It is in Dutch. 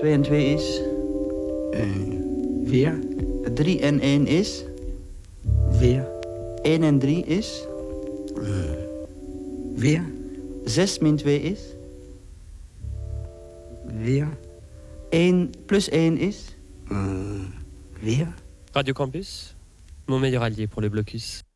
2 en 2 is? 4. 3 en 1 is? 4. 1 en 3 is? 4. 6 min 2 is? 4. 1 plus 1 is? 4. Radio Campus, mon meilleur allié pour le blocus.